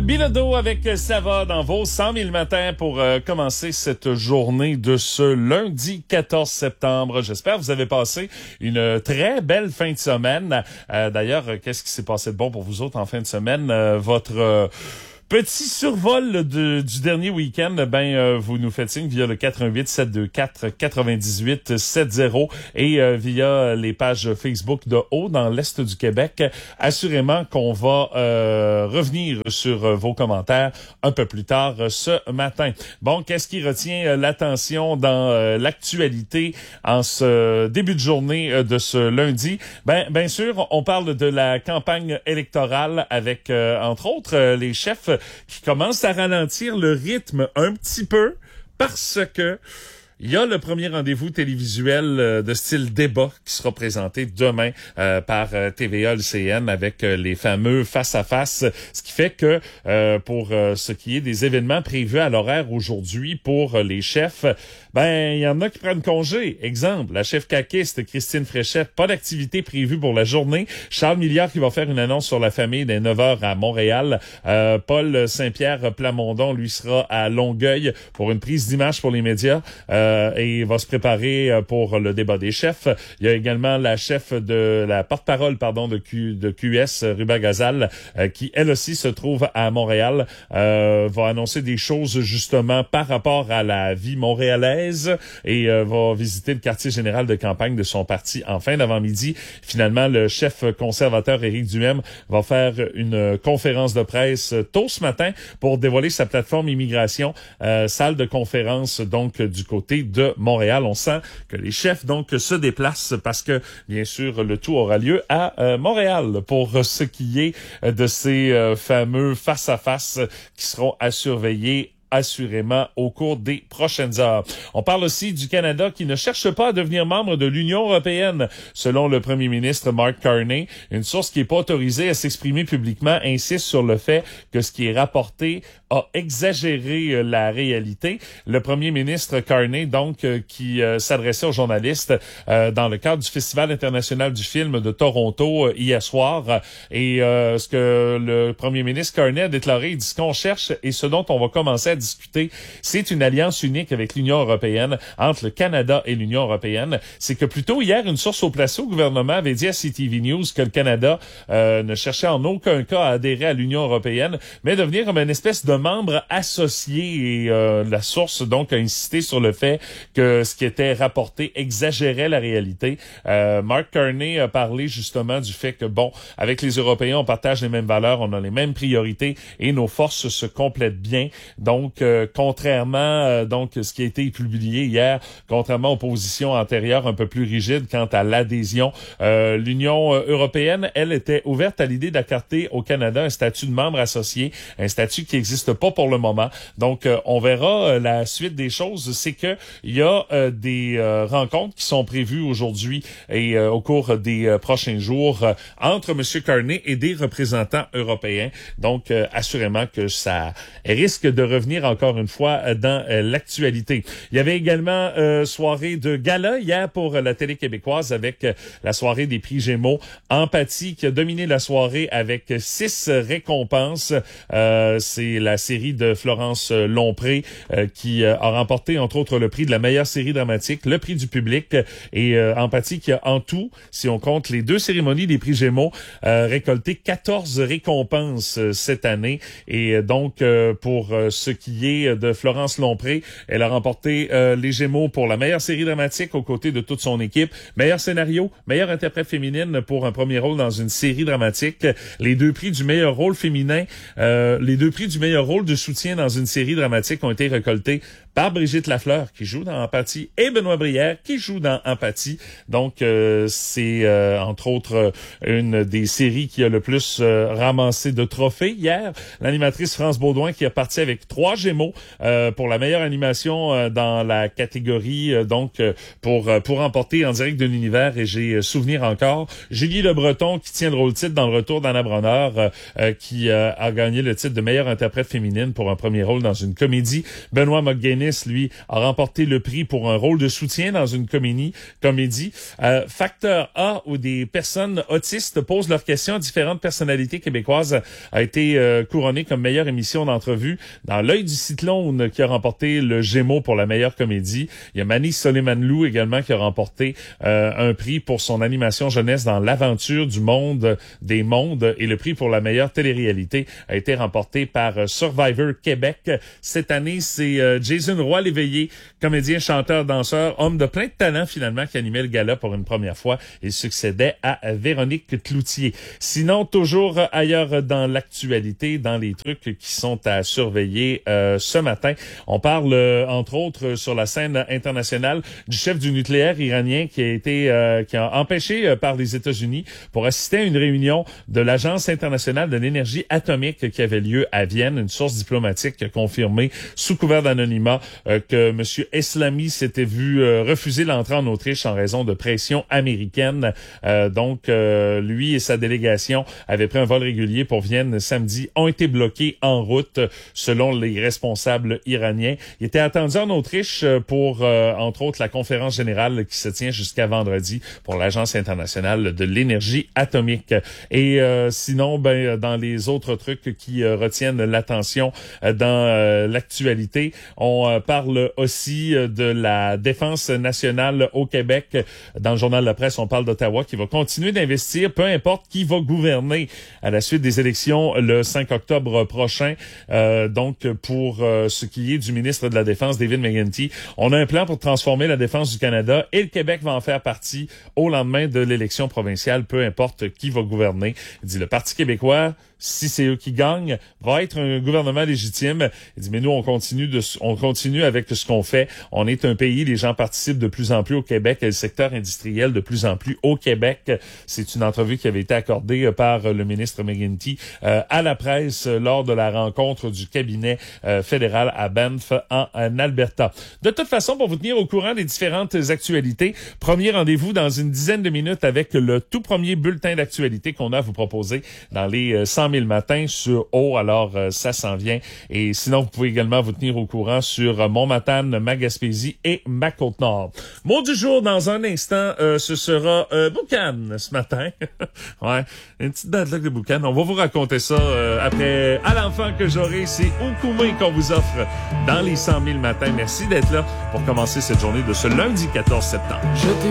Bilodeau avec Ça va dans vos 100 000 matins pour commencer cette journée de ce lundi 14 septembre. J'espère que vous avez passé une très belle fin de semaine. D'ailleurs, qu'est-ce qui s'est passé de bon pour vous autres en fin de semaine? Votre petit survol du dernier week-end, vous nous faites signe via le 418-724-9870 et via les pages Facebook de Haut dans l'Est du Québec. Assurément qu'on va revenir sur vos commentaires un peu plus tard ce matin. Bon, qu'est-ce qui retient l'attention dans l'actualité en ce début de journée de ce lundi? Bien sûr, on parle de la campagne électorale avec, entre autres, les chefs qui commence à ralentir le rythme un petit peu parce que il y a le premier rendez-vous télévisuel de style débat qui sera présenté demain par TVA LCN avec les fameux face-à-face, ce qui fait que pour ce qui est des événements prévus à l'horaire aujourd'hui pour les chefs, il y en a qui prennent congé. Exemple, la chef caquiste Christine Fréchette, pas d'activité prévue pour la journée. Charles Milliard qui va faire une annonce sur la famille dès 9h à Montréal. Paul Saint-Pierre Plamondon, lui, sera à Longueuil pour une prise d'image pour les médias et il va se préparer pour le débat des chefs. Il y a également la chef de la porte-parole, de QS, Ruba Gazal, qui, elle aussi, se trouve à Montréal, va annoncer des choses, justement, par rapport à la vie montréalaise et va visiter le quartier général de campagne de son parti en fin d'avant-midi. Finalement, le chef conservateur Éric Duhem va faire une conférence de presse tôt ce matin pour dévoiler sa plateforme immigration, salle de conférence donc du côté de Montréal. On sent que les chefs donc se déplacent parce que bien sûr le tout aura lieu à Montréal pour ce qui est de ces fameux face-à-face qui seront à surveiller assurément au cours des prochaines heures. On parle aussi du Canada qui ne cherche pas à devenir membre de l'Union européenne. Selon le premier ministre Mark Carney, une source qui n'est pas autorisée à s'exprimer publiquement insiste sur le fait que ce qui est rapporté a exagéré la réalité. Le premier ministre Carney, donc, qui s'adressait aux journalistes dans le cadre du Festival international du film de Toronto hier soir. Et ce que le premier ministre Carney a déclaré, il dit ce qu'on cherche et ce dont on va commencer à discuter, c'est une alliance unique avec l'Union européenne, entre le Canada et l'Union européenne. C'est que plutôt hier, une source au placé au gouvernement avait dit à CTV News que le Canada ne cherchait en aucun cas à adhérer à l'Union européenne, mais devenir comme une espèce de membre associé. Et la source, donc, a insisté sur le fait que ce qui était rapporté exagérait la réalité. Mark Carney a parlé justement du fait que, bon, avec les Européens, on partage les mêmes valeurs, on a les mêmes priorités et nos forces se complètent bien. Donc, contrairement donc ce qui a été publié hier, contrairement aux positions antérieures un peu plus rigides quant à l'adhésion, l'Union européenne, elle, était ouverte à l'idée d'accorder au Canada un statut de membre associé, un statut qui n'existe pas pour le moment. Donc, on verra la suite des choses. C'est que il y a des rencontres qui sont prévues aujourd'hui et au cours des prochains jours entre M. Carney et des représentants européens. Donc, assurément que ça risque de revenir encore une fois dans l'actualité. Il y avait également soirée de gala hier pour la télé québécoise avec la soirée des prix Gémeaux. Empathie qui a dominé la soirée avec 6 récompenses. C'est la série de Florence Lompré qui a remporté entre autres le prix de la meilleure série dramatique, le prix du public et Empathie qui a en tout, si on compte les 2 cérémonies des prix Gémeaux, récolté 14 récompenses cette année. Et donc pour ce qui est de Florence Lompré, elle a remporté les Gémeaux pour la meilleure série dramatique aux côtés de toute son équipe, meilleur scénario, meilleure interprète féminine pour un premier rôle dans une série dramatique, les 2 prix du meilleur rôle féminin, les 2 prix du meilleur rôle de soutien dans une série dramatique ont été récoltés par Brigitte Lafleur qui joue dans Empathie et Benoît Brière qui joue dans Empathie. Donc c'est entre autres une des séries qui a le plus ramassé de trophées hier. L'animatrice France Baudouin qui est partie avec 3 Gémeaux pour la meilleure animation dans la catégorie pour remporter en direct de l'univers. Et j'ai souvenir encore Julie Le Breton qui tient le rôle titre dans Le Retour d'Anna Bronner qui a gagné le titre de meilleure interprète féminine pour un premier rôle dans une comédie. Benoît McGuinness ministre, lui, a remporté le prix pour un rôle de soutien dans une comédie. Facteur A, où des personnes autistes posent leurs questions à différentes personnalités québécoises, a été couronné comme meilleure émission d'entrevue. Dans L'œil du cyclone, qui a remporté le Gémeaux pour la meilleure comédie. Il y a Mani Soleimanlou également qui a remporté un prix pour son animation jeunesse dans L'aventure du monde des mondes, et le prix pour la meilleure télé-réalité a été remporté par Survivor Québec. Cette année, c'est Jason Roy-Léveillé, comédien, chanteur, danseur, homme de plein de talent finalement, qui animait le gala pour une première fois. Il succédait à Véronique Cloutier. Sinon, toujours ailleurs dans l'actualité, dans les trucs qui sont à surveiller ce matin, on parle entre autres sur la scène internationale du chef du nucléaire iranien qui a empêché par les États-Unis pour assister à une réunion de l'Agence internationale de l'énergie atomique qui avait lieu à Vienne. Une source diplomatique a confirmé sous couvert d'anonymat que M. Eslami s'était vu refuser l'entrée en Autriche en raison de pression américaine. Donc, lui et sa délégation avaient pris un vol régulier pour Vienne samedi, ont été bloqués en route selon les responsables iraniens. Il était attendu en Autriche pour, entre autres, la conférence générale qui se tient jusqu'à vendredi pour l'Agence internationale de l'énergie atomique. Et sinon, dans les autres trucs qui retiennent l'attention dans l'actualité, on parle aussi de la défense nationale au Québec. Dans le journal La Presse, on parle d'Ottawa qui va continuer d'investir, peu importe qui va gouverner à la suite des élections le 5 octobre prochain. Donc, pour ce qui est du ministre de la Défense, David McGuinty, on a un plan pour transformer la défense du Canada et le Québec va en faire partie au lendemain de l'élection provinciale, peu importe qui va gouverner. Il dit le Parti québécois, si c'est eux qui gagnent, va être un gouvernement légitime. Il dit, mais nous, on continue avec ce qu'on fait. On est un pays, les gens participent de plus en plus au Québec, et le secteur industriel de plus en plus au Québec. C'est une entrevue qui avait été accordée par le ministre McGuinty à la presse lors de la rencontre du cabinet fédéral à Banff, en Alberta. De toute façon, pour vous tenir au courant des différentes actualités, premier rendez-vous dans une dizaine de minutes avec le tout premier bulletin d'actualité qu'on a à vous proposer dans les 100 000 matins sur eau. Alors, ça s'en vient. Et sinon, vous pouvez également vous tenir au courant sur Montmatane, ma Gaspésie et ma Côte-Nord. Mot du jour dans un instant, ce sera Boucan ce matin. Ouais, une petite bad luck de Boucan. On va vous raconter ça après. À l'enfant que j'aurai, c'est Oukoumé qu'on vous offre dans les 100 000 matins. Merci d'être là pour commencer cette journée de ce lundi 14 septembre.